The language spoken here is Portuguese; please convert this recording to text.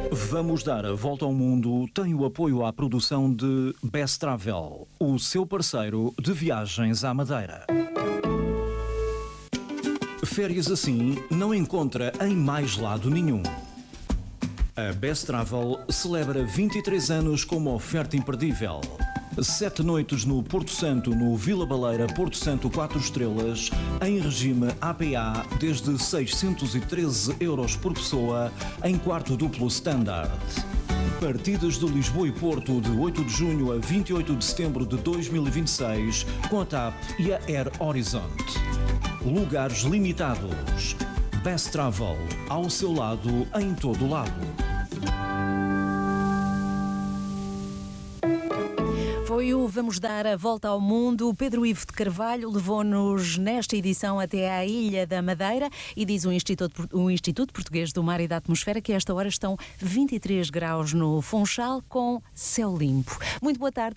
Vamos dar a volta ao mundo tem o apoio à produção de Best Travel, o seu parceiro de viagens à Madeira. Férias assim não encontra em mais lado nenhum. A Best Travel celebra 23 anos com uma oferta imperdível. 7 noites no Porto Santo, no Vila Baleira, Porto Santo 4 estrelas, em regime APA, desde 613 € por pessoa, em quarto duplo standard. Partidas de Lisboa e Porto de 8 de junho a 28 de setembro de 2026, com a TAP e a Air Horizon. Lugares limitados. Best Travel, ao seu lado, em todo lado. Foi o Vamos Dar a Volta ao Mundo. Pedro Ivo de Carvalho levou-nos nesta edição até à Ilha da Madeira e diz o Instituto Português do Mar e da Atmosfera que a esta hora estão 23 graus no Funchal com céu limpo. Muito boa tarde.